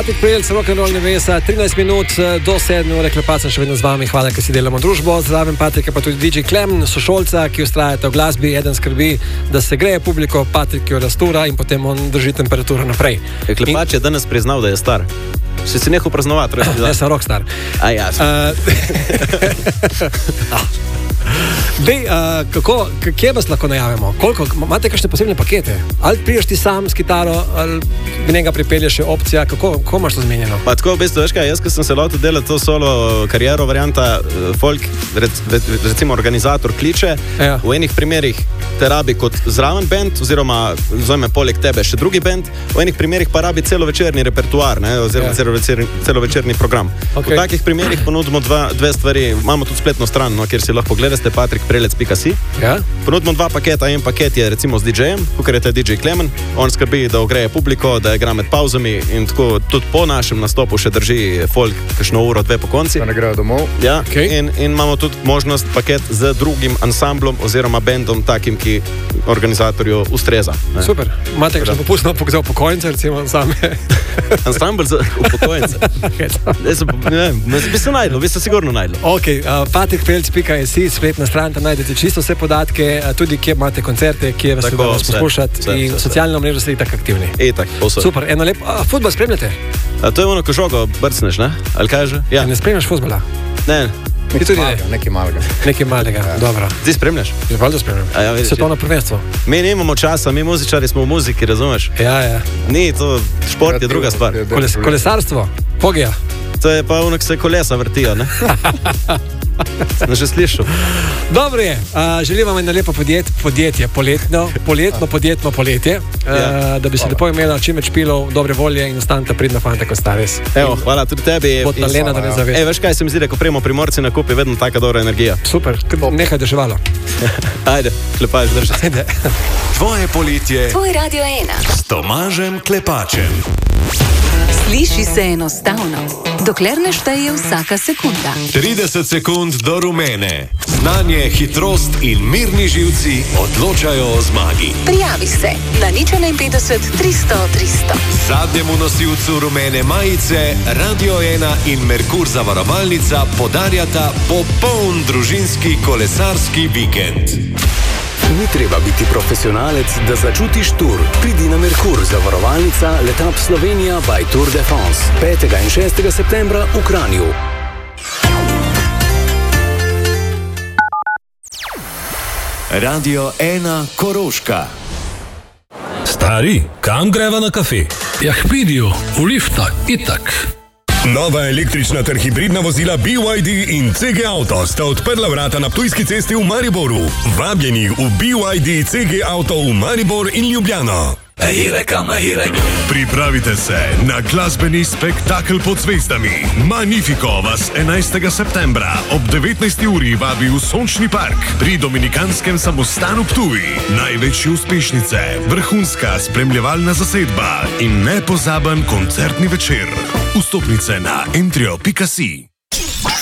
Patrik Prelec, rock'n'roll nevesa, 13 minut do 7 ure, Klepač sem še vedno z vami, hvala, ker si delamo družbo. Zraven Patrika pa tudi DJ Klemen, sošolca, ki ustrajata v glasbi, eden skrbi, da se greje publiko, Patrik jo rastura in potem on drži temperaturo naprej. Klepač je danes priznal, da je star. Si nehal praznovati, res? Jaz sem rockstar. Ja. Dej, kje vas lahko najavimo? Imate kakšne posebne pakete? Ali priješ ti sam s kitaro, ali bi njega pripelješ še opcija? Kako imaš to zmenjeno? Pa tako, v bistvu, veš kaj, jaz, ko sem se lotil delati to solo kariero, varianta folk, recimo organizator kliče, v enih primerih te rabi kot zraven band, oziroma vzame poleg tebe še drugi band, v enih primerih pa rabi celovečerni repertoar, oziroma celovečerni program. V takih primerih ponudimo dve stvari, imamo tudi spletno stran, kjer si lahko pogledate, patrikprelec.si. Ponudimo dva paketa, en paket je recimo z DJ-jem, kukor je DJ Klemen, on skrbi, da ogreje publiko, da igra med pauzami in tako tudi po našem nastopu še drži folk kakšno uro, dve po konci. Da ne grejo domov. Ja, in imamo tudi možnost paket z drugim ansamblom oziroma bendom, takim, ki organizatorju ustreza. Super. Imate kakšno popustno za upokojence, recimo same? Ansambl za upokojence? Bi se najdlo, bi se sigurno najdlo. Ok, patrikprelec.si, spletna stran, tam najdete čisto vse podatke, tudi kje imate koncerte, kje vas lahko poslušati in socialno mrežo ste tako aktivni. Super, eno lep, futbol spremljate? To je ono, ko žogo brcneš, ne? Ali kaj že? Ja. Ne spremljaš futbola? Ne. Nekaj malega, dobro. Ti spremljaš? Valjda spremljam. Svetovno prvenstvo. Mi nimamo časa, mi muzičari smo v muziki, razumeš? Ja. Ni, to šport je druga stvar. Kolesarstvo? Pogija? To je pa ono, ki se kolesa vrtijo, ne? Sem že slišal. Dobro je, želim vam eno lepo podjetje, poletno podjetno poletje, da bi se lepo imela čim več pilov, dobre volje in ostanete pridna fanta, kot sta res. Evo, hvala tudi tebi. Lena, da ne zaveš. Veš kaj se mi zdi, da ko prejmo Primorci na kup, je vedno taka dobra energija. Super, nehaj deževalo. Ajde, Klepač, drži. Ajde. Tvoje poletje. Tvoj Radio 1. S Tomažem Klepačem. Sliši se enostavno, dokler ne šteje vsaka sekunda. 30 sekund do rumene. Znanje, hitrost in mirni živci odločajo o zmagi. Prijavi se na 051 300 300. Zadnjemu nosilcu rumene majice Radio 1 in Merkur zavarovalnica podarjata popoln družinski kolesarski vikend. Ni treba biti profesionalec, da začutiš tur. Pridi na Merkur, zavarovalnica Letap Slovenija by Tour de France. 5. in 6. septembra v Kranju. Radio 1 Koroška. Stari, kam greva na kafe? Ja, k Pidiju, v lifta, itak. Nova električna ter hibridna vozila BYD in CG Auto sta odprla vrata na Ptujski cesti v Mariboru. Vabljeni v BYD CG Auto v Maribor in Ljubljano. Pripravite se na glasbeni spektakel pod zvezdami. Magnifico vas 11. septembra ob 19. uri vabi v Sončni park pri Dominikanskem samostanu Ptuj. Največje uspešnice, vrhunska spremljevalna zasedba in nepozaben koncertni večer. Vstopnice na entrio.si.